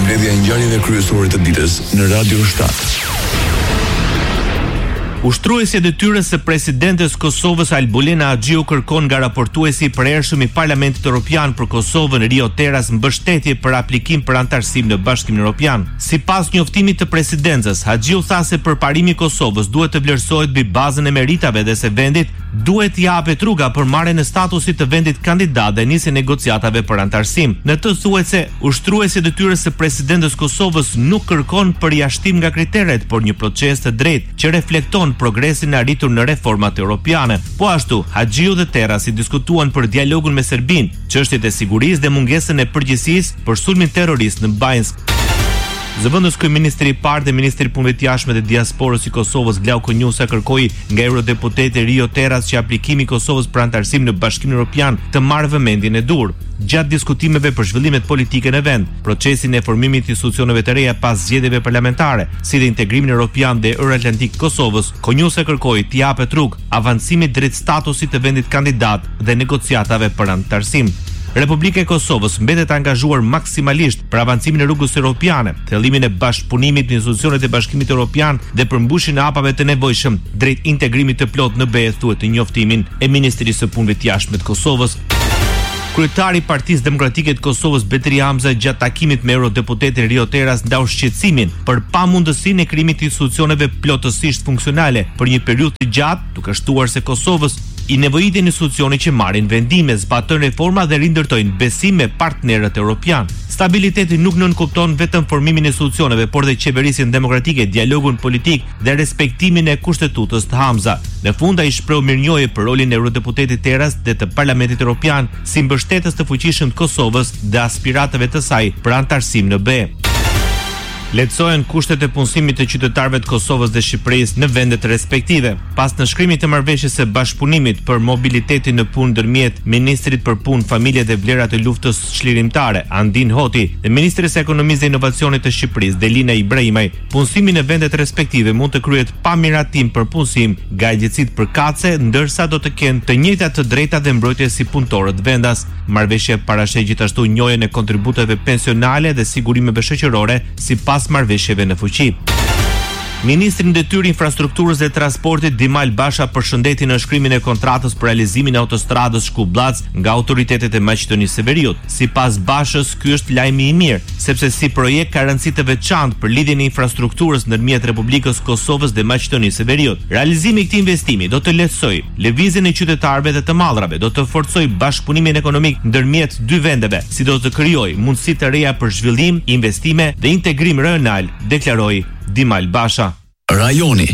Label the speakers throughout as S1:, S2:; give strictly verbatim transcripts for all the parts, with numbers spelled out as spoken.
S1: Përmbledhja e ngjarjeve kryesore të ditës në Radio shtat.
S2: Ushtruesja e detyrës së presidentes Kosovës Albulena Axhiu kërkon nga raportuesi i përhershëm i Parlamentit Evropian për Kosovën Rio Teras mbështetje për aplikim për antarësim në Bashkimin Evropian. Sipas njoftimit të presidencës, Axhiu tha se përparimi i Kosovës duhet të vlerësohet mbi bazën e meritave dhe se vendit duhet t'i japet rruga për marrjen e statusit të vendit kandidat dhe nisjen e negociatave për antarësim. Në të thuhet se ushtruesi i detyrës së presidentes Kosovës nuk kërkon përjashtim nga kriteret, por një proces të drejtë që reflekton progresin e arritur në reformat europiane. Po ashtu, Axhiu dhe Terasi diskutuan për dialogun me Serbinë, çështjet e sigurisë dhe mungesën e përgjegjësisë për sulmin terrorist në Bajinsk. Zëvendës kryeministri i parë dhe ministri i punëve të jashtme dhe diasporës i Kosovës Glauko Njusa kërkoi nga eurodeputeti Rio Teras që aplikimi i Kosovës për antarësim në Bashkimin Evropian të marrë vëmendjen e dur. Gjatë diskutimeve për zhvillimet politike në vend, procesin e formimit të institucioneve të reja pas zgjedhjeve parlamentare, si dhe integrimin evropian dhe euroatlantik Kosovës, Konjusa kërkoi t'i japet rrugë avancimit drejt statusit të vendit kandidat dhe negociatave për antarësim. Republika e Kosovës mbetet angazhuar maksimalisht për avancimin e rrugës europiane, thellimin e bashkëpunimit në institucionet e Bashkimit Evropian dhe përmbushjen e hapave të nevojshëm drejt integrimit të plot në B E, thuhet në njoftimin e Ministrisë së Punëve të Jashtme të Kosovës. Kryetari i Partisë Demokratike të Kosovës Betri Hamza gjatë takimit me eurodeputetin Rio Teras ndau shqetësimin për pamundësinë e krijimit të institucioneve plotësisht funksionale për një periudhë të gjatë, duke shtuar se Kosovës i nevojitet institucione që marrin vendime, zbatojnë reforma dhe rindërtojnë besim me partnerët evropian. Stabiliteti nuk nënkupton vetëm formimin e institucioneve, por dhe qeverisjen demokratike, dialogun politik dhe respektimin e kushtetutës të Hamza. Në fund ai shpreu mirënjohje për rolin e eurodeputetit Teras dhe të Parlamentit Evropian si mbështetës të fuqishëm të Kosovës dhe aspiratave të saj për antarësim në B E. Lehtësohen kushtet e punësimit të qytetarëve të Kosovës dhe Shqipërisë në vendet respektive. Pas nënshkrimit të marrëveshjes së bashkëpunimit për mobilitetin në punë ndërmjet Ministrit për Punë, Familje dhe Vlera të Luftës Çlirimtare, Andin Hoti, dhe Ministrisë së Ekonomisë dhe Inovacionit të Shqipërisë, Delina Ibrahimaj, punësimi në vendet respektive mund të kryhet pa miratim për punësim nga agjencitë përkatëse, ndërsa do të kenë të njëjtat të drejta dhe mbrojtje si punëtorët vendas. Marrëveshja parashej gjithashtu njojën e kontributeve pensionale dhe sigurimeve shoqërore sipas marrëveshjeve në fuqi. Ministri në detyrë infrastrukturës dhe transportit Dimal Basha përshëndeti nënshkrimin e kontratës për realizimin e autostradës Shkup-Blac nga autoritetet e Maqedonisë së Veriut. Sipas Bashës, ky është lajmi i mirë, sepse si projekt ka rëndësi të veçantë për lidhjen e infrastrukturës ndërmjet Republikës Kosovës dhe Maqedonisë së Veriut. Realizimi i këtij investimi do të lehtësojë lëvizjen e qytetarëve dhe të mallrave, do të forcojë bashkëpunimin ekonomik ndërmjet dy vendeve, si do të krijojë mundësi të reja për zhvillim, investime dhe integrim rajonal, deklaroi Dimal Basha.
S1: Rajoni.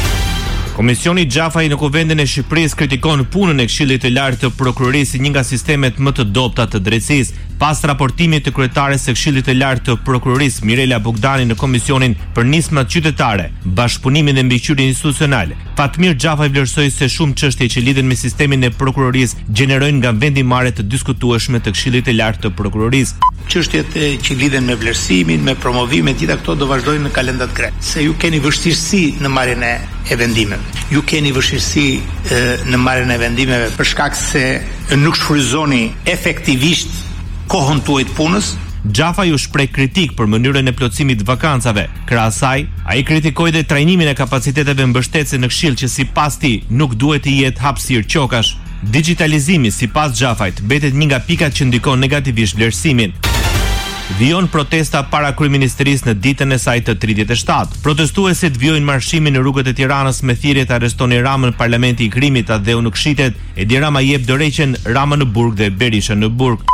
S2: Komisioni Xhafaj në Kuvendin e Shqipërisë kritikon punën e Këshillit të Lartë të Prokurorisë si një nga sistemet më të dobta të drejtësisë. Pas raportimit të kryetares së Këshillit të Lartë të Prokurorisë Mirela Bogdani në Komisionin për Nismat Qytetare, Bashkëpunimin dhe Mbikëqyrjen Institucionale, Fatmir Xhafaj vlerësoi se shumë çështje që lidhen me sistemin e prokurorisë gjenerojnë nga vendimarrje të diskutueshme të Këshillit të Lartë të Prokurorisë.
S3: Çështjet që lidhen me vlerësimin, me promovimin, gjitha këto do vazhdojnë në kalendat grek. Se ju keni vështirësi në marrjen e, e vendimeve. Ju keni vështirësi e, në marrjen e vendimeve për shkak se nuk shfrytëzoni efektivisht kohën tuaj të punës.
S2: Xhafaj u shpreh kritik për mënyrën e plotësimit të vakancave. Krahas saj, ai kritikoi dhe trajnimin e kapaciteteve mbështetëse në Këshill që sipas tij nuk duhet të jetë hapësirë qokash. Digitalizimi sipas Xhafajt mbetet një nga pikat që ndikon negativisht vlerësimin. Vijon protesta para kryeministrisë në ditën e saj të tridhjetë e shtatë. Protestuesit vijojnë marshimin në rrugët e Tiranës me thirrje të arrestoni Ramën, parlamenti i krimit, Adheu në Kshitet, Edi Rama jep dorëheqjen, Rama në burg dhe Berisha në burg.